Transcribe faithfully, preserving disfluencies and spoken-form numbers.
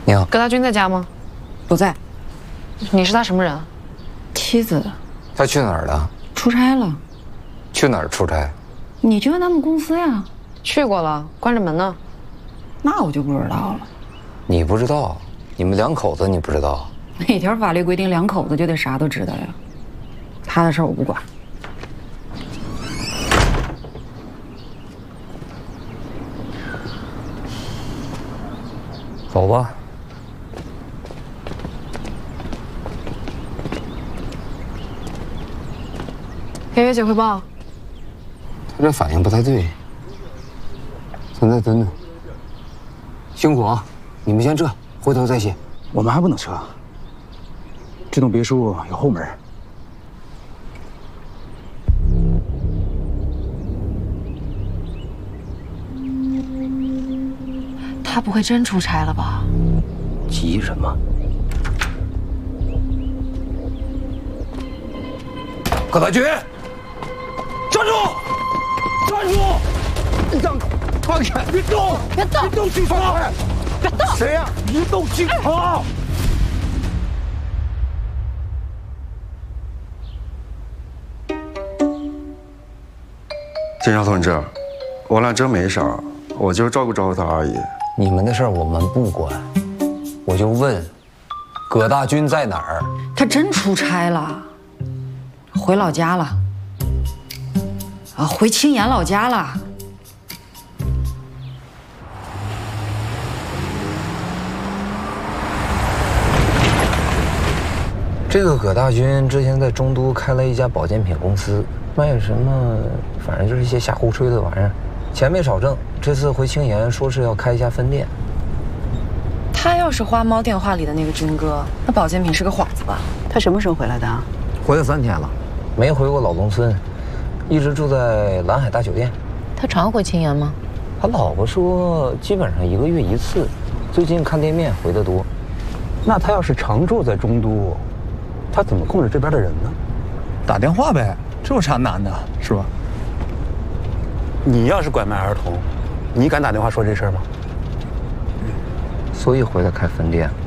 你好， 葛大军在家吗？ 不在。 你是他什么人？ 妻子。 他去哪儿了？ 出差了。 去哪儿出差？ 你去问他们公司呀。 去过了，关着门呢。 那我就不知道了。 你不知道？你们两口子你不知道？ 哪条法律规定两口子就得啥都知道呀？他的事儿我不管。 走吧。 给月姐汇报。 他这反应不太对，咱再等等。辛苦啊，你们先撤，回头再写。 我们还不能撤，这栋别墅有后门。 他不会真出差了吧？ 急什么？ 葛大军， 站住！站住！让放开！别动！ 别动！ 别动！警察！ 别动！ 谁呀？别动！警察！ 警察同志，我俩真没啥，我就照顾照顾他而已。 你们的事儿我们不管，我就问，葛大军在哪儿？ 他真出差了，回老家了。啊，回青岩老家了。 这个葛大军之前在中都开了一家保健品公司，卖什么，反正就是一些瞎胡吹的玩意儿，钱没少挣。这次回青岩说是要开一家分店。 他要是花猫电话里的那个军哥，那保健品是个幌子吧？ 他什么时候回来的？ 回了三天了，没回过老农村，一直住在蓝海大酒店。 他常回青岩吗？ 他老婆说基本上一个月一次，最近看店面回得多。 那他要是常住在中都，他怎么控制这边的人呢？ 打电话呗，这有啥难的，是吧？ 你要是拐卖儿童，你敢打电话说这事儿吗？ 所以回来开分店。